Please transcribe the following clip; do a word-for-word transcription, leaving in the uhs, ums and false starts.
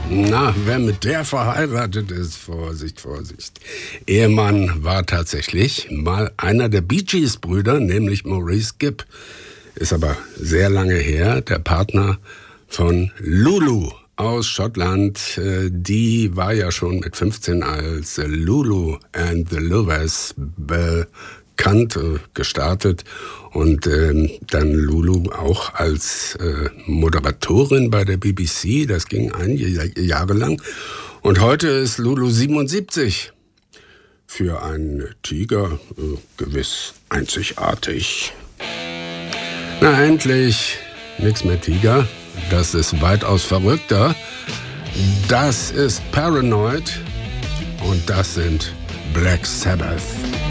Na, wer mit der verheiratet ist, Vorsicht, Vorsicht. Ehemann war tatsächlich mal einer der Bee Gees-Brüder, nämlich Maurice Gibb. Ist aber sehr lange her, der Partner von Lulu aus Schottland. Die war ja schon mit fünfzehn als Lulu and the Lovers bekannt, gestartet. Und ähm, dann Lulu auch als äh, Moderatorin bei der B B C. Das ging einige Jahre lang. Und heute ist Lulu siebenundsiebzig. Für einen Tiger äh, gewiss einzigartig. Na endlich, nix mehr Tiger. Das ist weitaus verrückter. Das ist Paranoid. Und das sind Black Sabbath.